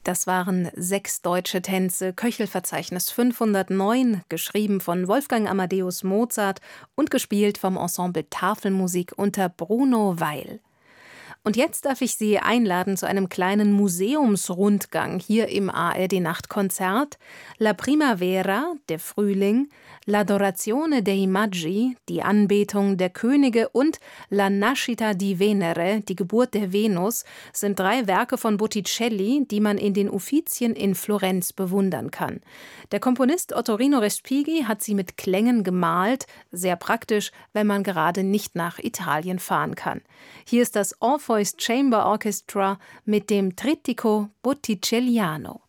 Das waren 6 deutsche Tänze, Köchelverzeichnis 509, geschrieben von Wolfgang Amadeus Mozart und gespielt vom Ensemble Tafelmusik unter Bruno Weil. Und jetzt darf ich Sie einladen zu einem kleinen Museumsrundgang hier im ARD-Nachtkonzert. La Primavera, der Frühling, L'Adorazione dei Magi, die Anbetung der Könige und La Nascita di Venere, die Geburt der Venus, sind 3 Werke von Botticelli, die man in den Uffizien in Florenz bewundern kann. Der Komponist Ottorino Respighi hat sie mit Klängen gemalt, sehr praktisch, wenn man gerade nicht nach Italien fahren kann. Hier ist das Orpheus Chamber Orchestra mit dem Trittico Botticelliano.